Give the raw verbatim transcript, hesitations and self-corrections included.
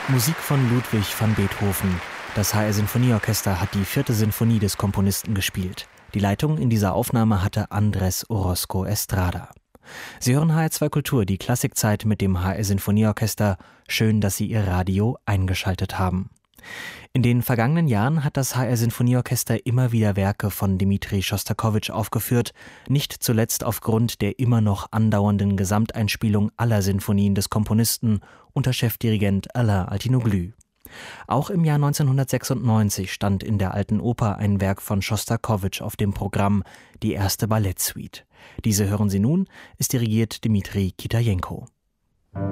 Musik von Ludwig van Beethoven. Das H R-Sinfonieorchester hat die vierte Sinfonie des Komponisten gespielt. Die Leitung in dieser Aufnahme hatte Andrés Orozco Estrada. Sie hören H R zwei Kultur, die Klassikzeit mit dem H R-Sinfonieorchester. Schön, dass Sie Ihr Radio eingeschaltet haben. In den vergangenen Jahren hat das H R-Sinfonieorchester immer wieder Werke von Dmitri Schostakowitsch aufgeführt, nicht zuletzt aufgrund der immer noch andauernden Gesamteinspielung aller Sinfonien des Komponisten unter Chefdirigent Alain Altinoglu. Auch im Jahr neunzehnhundertsechsundneunzig stand in der Alten Oper ein Werk von Schostakowitsch auf dem Programm, die erste Ballettsuite. Diese hören Sie nun, ist dirigiert Dmitri Kitajenko.